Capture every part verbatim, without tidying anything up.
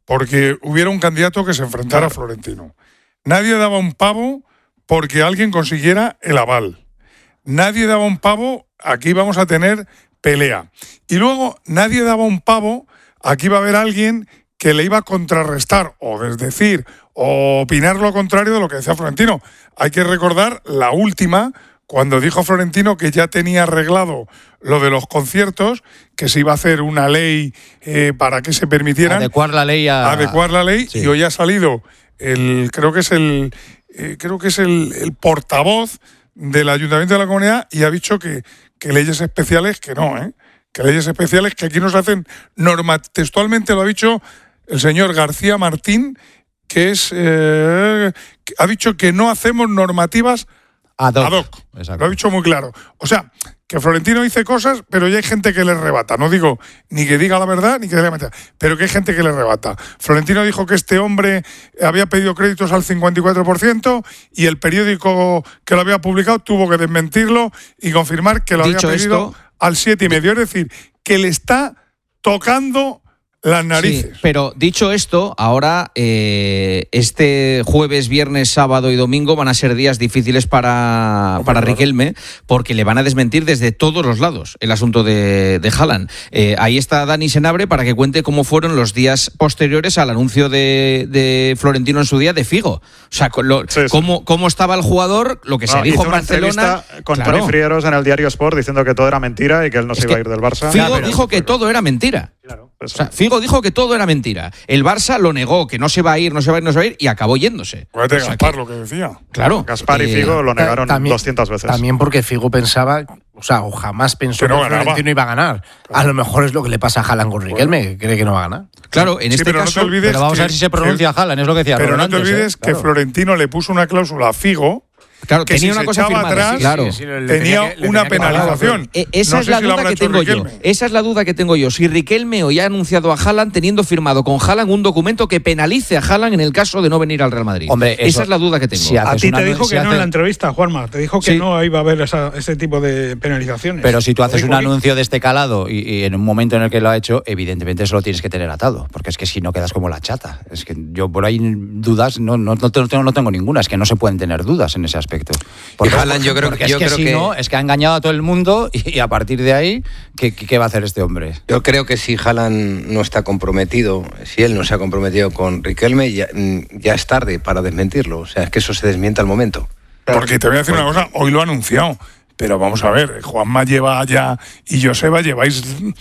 porque hubiera un candidato que se enfrentara a Florentino. Nadie daba un pavo porque alguien consiguiera el aval. Nadie daba un pavo, aquí vamos a tener pelea. Y luego nadie daba un pavo, aquí va a haber alguien que le iba a contrarrestar o desdecir o opinar lo contrario de lo que decía Florentino. Hay que recordar la última, cuando dijo Florentino que ya tenía arreglado lo de los conciertos, que se iba a hacer una ley eh, para que se permitieran adecuar la ley a... adecuar la ley sí. Y hoy ha salido el creo que es el eh, creo que es el, el portavoz del Ayuntamiento de la Comunidad y ha dicho que, que leyes especiales que no, ¿eh? que leyes especiales que aquí nos hacen norma, textualmente lo ha dicho el señor García Martín, que es eh, que ha dicho que no hacemos normativas ad hoc. Ad hoc. Lo ha dicho muy claro. O sea, que Florentino dice cosas, pero ya hay gente que le rebata. No digo ni que diga la verdad, ni que diga la mentira, pero que hay gente que le rebata. Florentino dijo que este hombre había pedido créditos al cincuenta y cuatro por ciento y el periódico que lo había publicado tuvo que desmentirlo y confirmar que lo Dicho había pedido esto, al siete y medio. Es decir, que le está tocando las narices. Sí, pero dicho esto, ahora eh, este jueves, viernes, sábado y domingo van a ser días difíciles para, para Riquelme, porque le van a desmentir desde todos los lados el asunto de, de Haaland. Eh, ahí está Dani Senabre para que cuente cómo fueron los días posteriores al anuncio de, de Florentino en su día de Figo. O sea, lo, sí, sí. Cómo, cómo estaba el jugador, lo que se no, dijo en una Barcelona. Con claro. Toni Frieros en el diario Sport diciendo que todo era mentira y que él no es se iba a ir del Barça. Figo claro, dijo que todo era mentira. Claro, o sea, Figo dijo que todo era mentira. El Barça lo negó, que no se va a ir, no se va a ir, no se va a ir, y acabó yéndose. Acuérdate, o sea, Gaspar, que, lo que decía. Claro. Gaspar y Figo eh, lo negaron también, doscientas veces. También porque Figo pensaba, o sea, o jamás pensó que, no que Florentino iba a ganar. Claro. A lo mejor es lo que le pasa a Haaland con Riquelme, que cree que no va a ganar. Claro, en sí, este pero caso... No te olvides pero vamos que, a ver si se pronuncia que, Haaland, es lo que decía Pero Ron no te antes, olvides ¿eh? que claro. Florentino le puso una cláusula a Figo. Claro, que tenía si una se cosa echaba firmada, atrás, sí, claro. sí, sí, le tenía que, una penalización. Eh, esa no es sé la si duda que tengo yo. Riquelme. Esa es la duda que tengo yo. Si Riquelme hoy ha anunciado a Haaland teniendo firmado con Haaland un documento que penalice a Haaland en el caso de no venir al Real Madrid. Hombre, esa es la duda que tengo. Si a ti te dijo si que hace... no en la entrevista, Juanma. Te dijo que sí. no iba a haber esa, ese tipo de penalizaciones. Pero si tú haces un aquí. anuncio de este calado y, y en un momento en el que lo ha hecho, evidentemente eso lo tienes que tener atado. Porque es que si no quedas como la chata. Es que yo por ahí dudas, no, no, no, tengo, no tengo ninguna. Es que no se pueden tener dudas en ese aspecto. Porque, Haaland, yo creo, porque yo es que creo si que no, es que ha engañado a todo el mundo y, y a partir de ahí, ¿qué, qué va a hacer este hombre? Yo creo que si Haaland no está comprometido, si él no se ha comprometido con Riquelme, ya, ya es tarde para desmentirlo. O sea, es que eso se desmienta al momento. Porque te voy a decir una cosa, hoy lo ha anunciado, pero vamos a ver, Juanma lleva ya y Joseba lleváis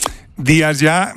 días ya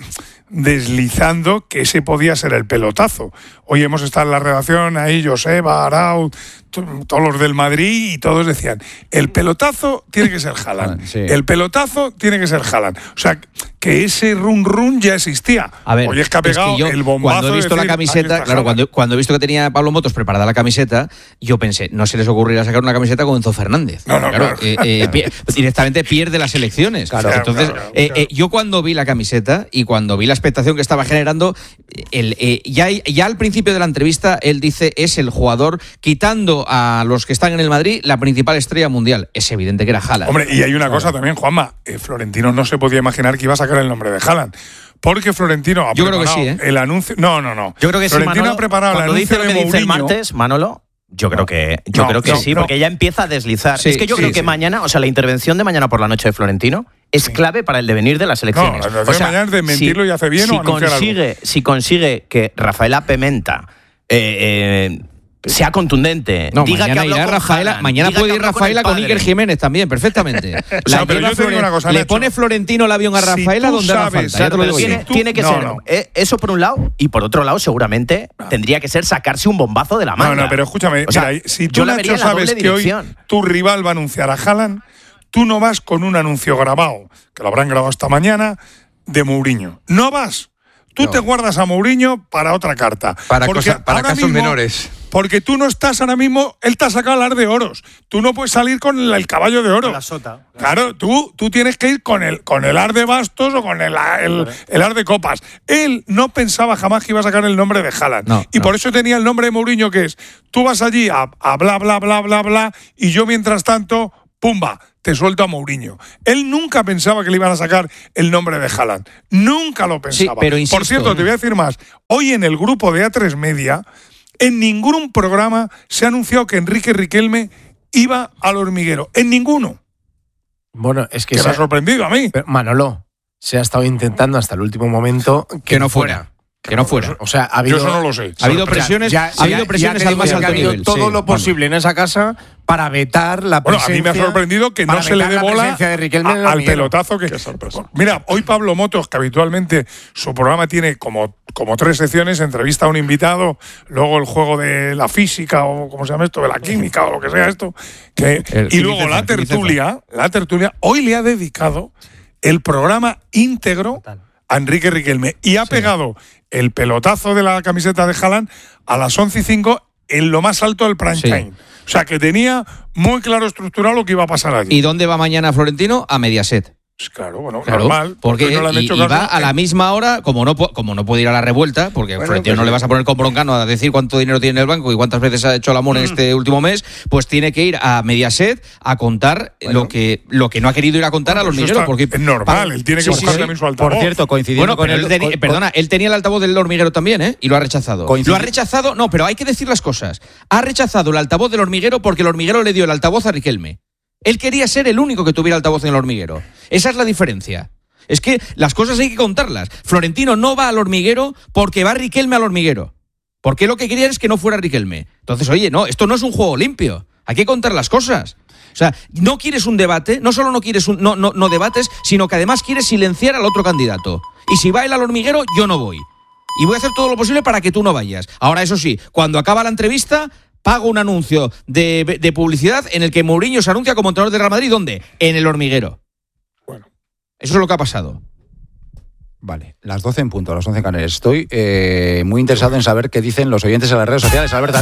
deslizando que ese podía ser el pelotazo. Hoy hemos estado en la redacción, ahí Joseba, Arau, todos los del Madrid y todos decían, el pelotazo tiene que ser Haaland, sí. el pelotazo tiene que ser Haaland. O sea, que ese run run ya existía. A ver, hoy es que ha pegado es que yo, el bombazo. Cuando he visto de decir, la camiseta, claro, cuando, cuando he visto que tenía Pablo Motos preparada la camiseta, yo pensé, no se les ocurrirá sacar una camiseta con Enzo Fernández. No, no, claro. claro. Eh, eh, pi- directamente pierde las elecciones. Claro, Entonces, claro, claro, eh, claro. eh, yo cuando vi la camiseta y cuando vi la expectación que estaba generando, el, eh, ya, ya al principio de la entrevista, él dice, es el jugador, quitando a los que están en el Madrid, la principal estrella mundial. Es evidente que era Haaland. Hombre, y hay una cosa también, Juanma, eh, Florentino no se podía imaginar que iba a sacar el nombre de Haaland. Porque Florentino ha Yo creo preparado que sí, ¿eh? el anuncio. No, no, no. Yo creo que Florentino sí, Manolo, ha preparado el cuando anuncio dice lo que de dice el Mourinho. martes, Manolo, yo creo que, yo No, creo que no, sí, no. porque ya empieza a deslizar. Sí, es que yo sí, creo que sí. mañana, o sea, la intervención de mañana por la noche de Florentino es Sí. clave para el devenir de las elecciones. No, la intervención o sea, de mañana es de mentirlo y hace bien si o anunciar consigue, algo. Si consigue que Rafaela Pimenta eh, eh, sea contundente, No, diga que mañana habló irá con Rafaela, Haaland, mañana diga puede que ir habló con Rafaela el con, padre. Iker Jiménez también, perfectamente. sea, pero lleva yo te digo Floren- una cosa, le Nacho. pone Florentino el avión a Si Rafaela tú donde haga sabes, falta. Ya te lo Pero digo tiene, yo. tiene que No, ser no. eh, eso por un lado, y por otro lado seguramente tendría que ser sacarse un bombazo de la manga. No, no, pero escúchame, O sea, mira, si yo tú, la Nacho, vería en la sabes doble que hoy dirección. tu rival va a anunciar a Haaland, tú no vas con un anuncio grabado, que lo habrán grabado esta mañana, de Mourinho. No vas. Tú No. te guardas a Mourinho para otra carta. Para, Porque cosa- para ahora casos mismo- menores. Porque tú no estás ahora mismo, él te ha sacado el ar de oros. Tú no puedes salir con el, el caballo de oro. Con la sota. Claro, tú, tú tienes que ir con el, con el ar de bastos o con el, el, el ar de copas. Él no pensaba jamás que iba a sacar el nombre de Haaland. No, y no. por eso tenía el nombre de Mourinho, que es, tú vas allí a, a bla, bla, bla, bla, bla, y yo mientras tanto, pumba, te suelto a Mourinho. Él nunca pensaba que le iban a sacar el nombre de Haaland. Nunca lo pensaba. Sí, pero insisto, Por cierto, te voy a decir más. Hoy en el grupo de A tres Media, en ningún programa se ha anunciado que Enrique Riquelme iba al Hormiguero. En ninguno. Bueno, es que, Que se me ha ha- sorprendido a mí. pero, Manolo, se ha estado intentando hasta el último momento que, Que no fuera. Que no fuera. O sea, ha Yo habido, eso no lo sé. Ha habido Ya- presiones, ya- ha habido ya- presiones ya te al más digo que alto ha habido nivel. todo Sí, lo bueno. posible en esa casa para vetar la Bueno, a presencia. mí me ha sorprendido que no para se le vetar dé la bola presencia de Riquelme en el a- al hormiguero. pelotazo que... Mira, hoy Pablo Motos, que habitualmente su programa tiene como, como tres secciones, entrevista a un invitado, luego el juego de la física o como se llama esto, de la química o lo que sea esto, que, El y luego Quimicefa, la el Quimicefa. tertulia, la tertulia, hoy le ha dedicado el programa íntegro a Enrique Riquelme y ha pegado el pelotazo de la camiseta de Haaland a las once y cinco en lo más alto del prime Sí. time. O sea, que tenía muy claro estructurado lo que iba a pasar allí. ¿Y dónde va mañana Florentino? A Mediaset. Pues claro, bueno, Claro, normal. porque no le han y, hecho y caso. va a la misma hora, como no, pu- como no puede ir a la revuelta, porque Bueno, Florentino pues no le sí. vas a poner con broncano a decir cuánto dinero tiene en el banco y cuántas veces ha hecho el amor en este último mes, pues tiene que ir a Mediaset a contar Bueno. lo que lo que no ha querido ir a contar a los Pues eso hormigueros. está- Porque es normal, él tiene que Sí, sí, buscar sí. también su altavoz. Por cierto, coincidiendo Bueno, con pero el... él tenía- con- perdona, él tenía el altavoz del hormiguero también, ¿eh? Y lo ha rechazado. Coincide- Lo ha rechazado, no, pero hay que decir las cosas. Ha rechazado el altavoz del hormiguero porque el hormiguero le dio el altavoz a Riquelme. Él quería ser el único que tuviera altavoz en el hormiguero. Esa es la diferencia. Es que las cosas hay que contarlas. Florentino no va al hormiguero porque va Riquelme al hormiguero. Porque lo que quería es que no fuera Riquelme. Entonces, oye, no, esto no es un juego limpio. Hay que contar las cosas. O sea, no quieres un debate, no solo no quieres un, no, no, no debates, sino que además quieres silenciar al otro candidato. Y si va él al hormiguero, yo no voy. Y voy a hacer todo lo posible para que tú no vayas. Ahora, eso sí, cuando acaba la entrevista, pago un anuncio de, de publicidad en el que Mourinho se anuncia como entrenador de Real Madrid. ¿Dónde? En el hormiguero. Bueno. Eso es lo que ha pasado. Vale, las doce en punto, las once en Canarias. Estoy eh, muy interesado en saber qué dicen los oyentes en las redes sociales. Alberto.